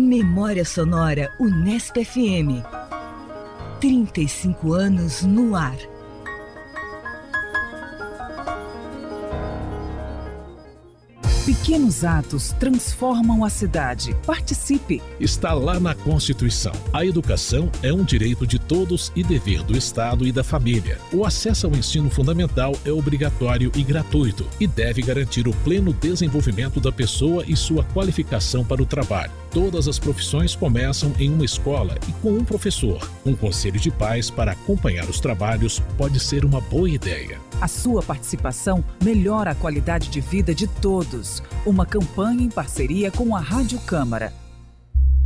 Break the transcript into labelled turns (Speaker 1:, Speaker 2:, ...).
Speaker 1: Memória Sonora Unesp FM. 35 anos no ar.
Speaker 2: Pequenos atos transformam a cidade. Participe!
Speaker 3: Está lá na Constituição. A educação é um direito de todos e dever do Estado e da família. O acesso ao ensino fundamental é obrigatório e gratuito e deve garantir o pleno desenvolvimento da pessoa e sua qualificação para o trabalho. Todas as profissões começam em uma escola e com um professor. Um conselho de pais para acompanhar os trabalhos pode ser uma boa ideia.
Speaker 2: A sua participação melhora a qualidade de vida de todos. Uma campanha em parceria com a Rádio Câmara.